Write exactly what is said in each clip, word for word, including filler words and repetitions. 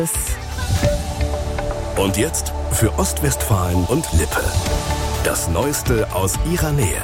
Und jetzt für Ostwestfalen und Lippe. Das Neueste aus ihrer Nähe.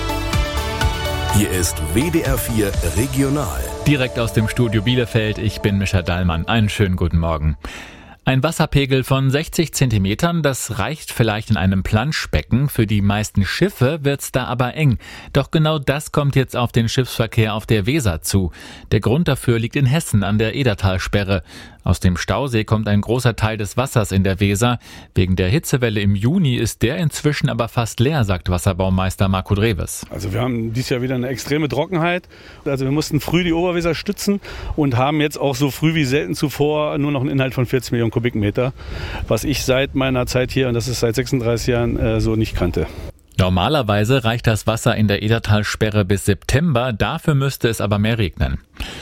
Hier ist W D R vier Regional. Direkt aus dem Studio Bielefeld, ich bin Mischa Dallmann. Einen schönen guten Morgen. Ein Wasserpegel von sechzig Zentimetern, das reicht vielleicht in einem Planschbecken. Für die meisten Schiffe wird's da aber eng. Doch genau das kommt jetzt auf den Schiffsverkehr auf der Weser zu. Der Grund dafür liegt in Hessen an der Edertalsperre. Aus dem Stausee kommt ein großer Teil des Wassers in der Weser. Wegen der Hitzewelle im Juni ist der inzwischen aber fast leer, sagt Wasserbaumeister Marco Dreves. Also wir haben dieses Jahr wieder eine extreme Trockenheit. Also wir mussten früh die Oberweser stützen und haben jetzt auch so früh wie selten zuvor nur noch einen Inhalt von vierzig Millionen Kubikmeter, was ich seit meiner Zeit hier, und das ist seit sechsunddreißig Jahren, äh, so nicht kannte. Normalerweise reicht das Wasser in der Edertalsperre bis September, dafür müsste es aber mehr regnen.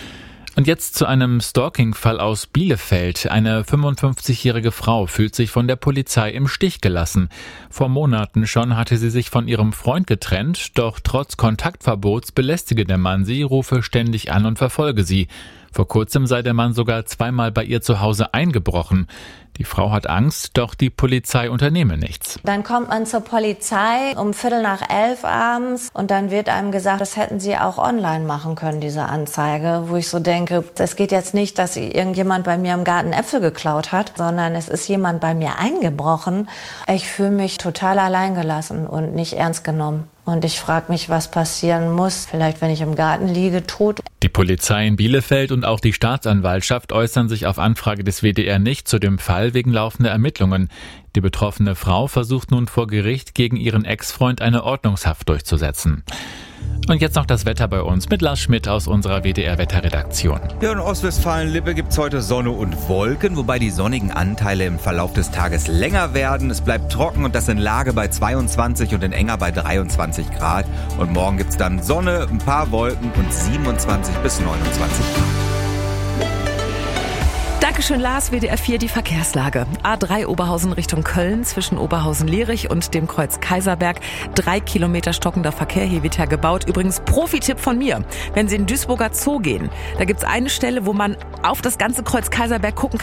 Und jetzt zu einem Stalking-Fall aus Bielefeld. Eine fünfundfünfzigjährige Frau fühlt sich von der Polizei im Stich gelassen. Vor Monaten schon hatte sie sich von ihrem Freund getrennt, doch trotz Kontaktverbots belästige der Mann sie, rufe ständig an und verfolge sie. Vor kurzem sei der Mann sogar zweimal bei ihr zu Hause eingebrochen. Die Frau hat Angst, doch die Polizei unternehme nichts. Dann kommt man zur Polizei um Viertel nach elf abends und dann wird einem gesagt, das hätten sie auch online machen können, diese Anzeige. Wo ich so denke, es geht jetzt nicht, dass irgendjemand bei mir im Garten Äpfel geklaut hat, sondern es ist jemand bei mir eingebrochen. Ich fühle mich total alleingelassen und nicht ernst genommen. Und ich frage mich, was passieren muss, vielleicht wenn ich im Garten liege, tot. Die Polizei in Bielefeld und auch die Staatsanwaltschaft äußern sich auf Anfrage des W D R nicht zu dem Fall wegen laufender Ermittlungen. Die betroffene Frau versucht nun vor Gericht gegen ihren Ex-Freund eine Ordnungshaft durchzusetzen. Und jetzt noch das Wetter bei uns mit Lars Schmidt aus unserer W D R-Wetterredaktion. Ja, in Ostwestfalen-Lippe gibt es heute Sonne und Wolken, wobei die sonnigen Anteile im Verlauf des Tages länger werden. Es bleibt trocken und das in Lage bei zweiundzwanzig und in Enger bei dreiundzwanzig Grad. Und morgen gibt es dann Sonne, ein paar Wolken und siebenundzwanzig bis neunundzwanzig Grad. Dankeschön, Lars. W D R vier, die Verkehrslage. A drei Oberhausen Richtung Köln zwischen Oberhausen-Lierich und dem Kreuz Kaiserberg. Drei Kilometer stockender Verkehr, hier wird ja gebaut. Übrigens Profi-Tipp von mir. Wenn Sie in den Duisburger Zoo gehen, da gibt's eine Stelle, wo man auf das ganze Kreuz Kaiserberg gucken kann.